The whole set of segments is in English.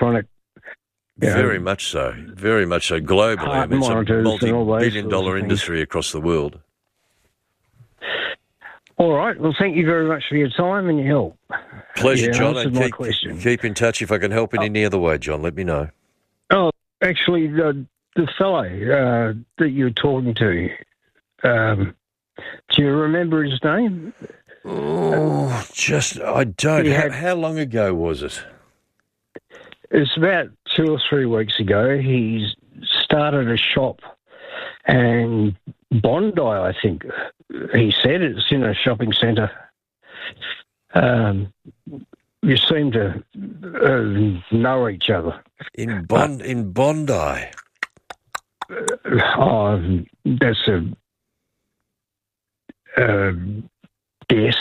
electronic. Very much so. Very much so. Globally, I mean, it's a multi-billion-dollar industry across the world. All right. Well, thank you very much for your time and your help. Pleasure, John. And keep in touch if I can help in any other way, John. Let me know. Oh, actually, the fellow that you were talking to, do you remember his name? Oh, I don't. How long ago was it? It's about 2 or 3 weeks ago. He's started a shop and Bondi, I think he said. It's in a shopping centre. You seem to know each other. In Bondi? That's a guess.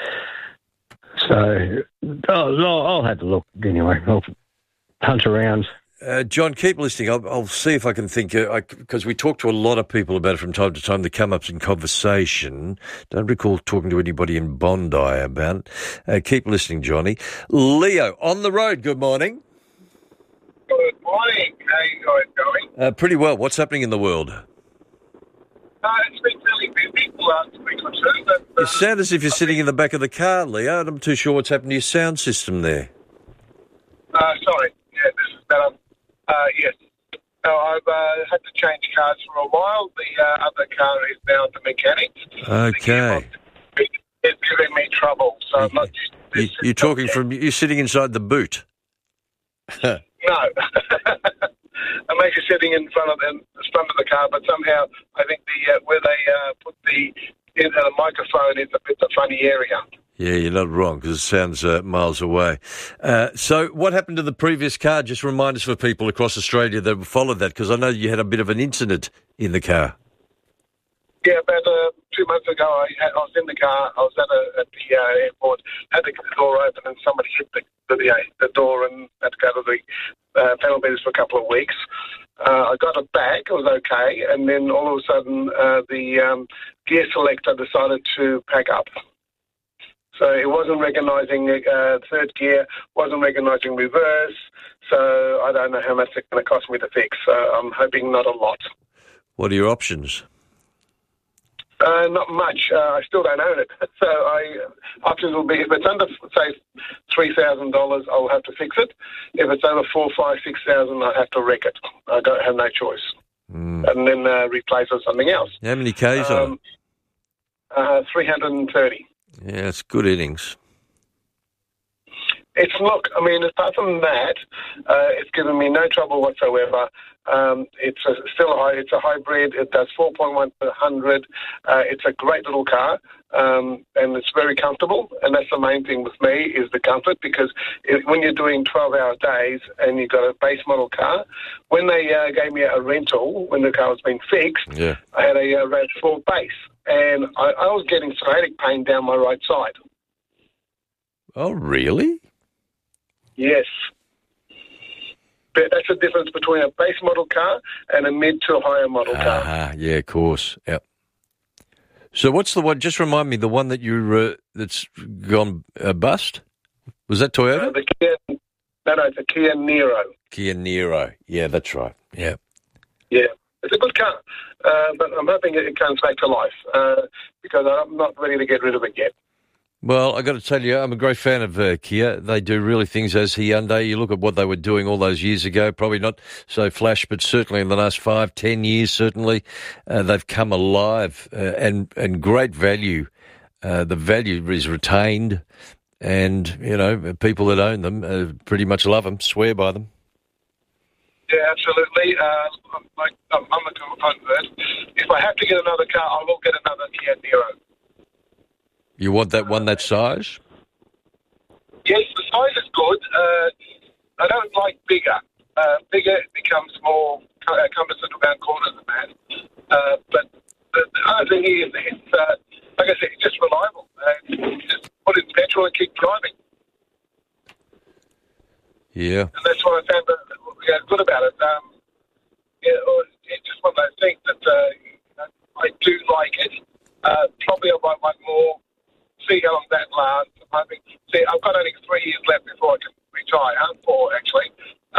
So I'll have a look anyway. I'll hunt around. John, keep listening. I'll see if I can think, because we talk to a lot of people about it from time to time. They come up in conversation. Don't recall talking to anybody in Bondi about it. Keep listening, Johnny. Leo, on the road, good morning. Good morning. How are you guys going? Pretty well. What's happening in the world? It's been really busy the last week or two. But, you sound as if you're sitting in the back of the car, Leo. I'm not too sure what's happened to your sound system there. Sorry. Yeah, this is better. Yes. I've had to change cars for a while. The other car is now at the mechanic. Okay. It's giving me trouble, so I'm not used to this. You're talking you're sitting inside the boot. No. I'm actually sitting in front of the car, but somehow I think where they put the microphone is a bit of a funny area. Yeah, you're not wrong, because it sounds miles away. So what happened to the previous car? Just remind us for people across Australia that followed that, because I know you had a bit of an incident in the car. Yeah, about 2 months ago, I was in the car. I was at the airport, had to get the door open, and somebody hit the door and had to go to the penalties for a couple of weeks. I got it back. It was okay. And then all of a sudden, the gear selector decided to pack up. So it wasn't recognising third gear, wasn't recognising reverse. So I don't know how much it's going to cost me to fix. So I'm hoping not a lot. What are your options? Not much. I still don't own it. So options will be, if it's under, say, $3,000, I'll have to fix it. If it's over $4,000, $5,000, $6,000, I have to wreck it. I don't have no choice. And then replace it with something else. How many Ks on it? 330. Yeah, it's good innings. Apart from that, it's given me no trouble whatsoever. It's a hybrid. It does 4.1 per 100. It's a great little car, and it's very comfortable. And that's the main thing with me is the comfort, because when you're doing 12-hour days and you've got a base model car, when they gave me a rental, when the car was being fixed, I had a RAV4 base, and I was getting sciatic pain down my right side. Oh, really? Yes. But that's the difference between a base model car and a mid to higher model car. Yeah, of course. Yep. So what's the one? Just remind me, the one that that's gone bust? Was that Toyota? It's a Kia Niro. Kia Niro. Yeah, that's right. Yeah. Yeah. It's a good car, but I'm hoping it comes back to life because I'm not ready to get rid of it yet. Well, I got to tell you, I'm a great fan of Kia. They do really things as Hyundai. You look at what they were doing all those years ago, probably not so flash, but certainly in the last 5-10 years, certainly they've come alive and great value. The value is retained, and people that own them pretty much love them, swear by them. Yeah, absolutely. I'm a convert. If I have to get another car, I will get another Kia Niro. You want that one that size? Yes, the size is good. I don't like bigger. Bigger becomes more cumbersome around corners and that. But the other thing is, it's, like I said, it's just reliable. Just put in petrol and keep driving. Yeah. And that's what I found good about it. It's just one of those things that I do like it. Probably I'll buy one more. See how long that lasts. I've got only 3 years left before I can retire. 4 actually.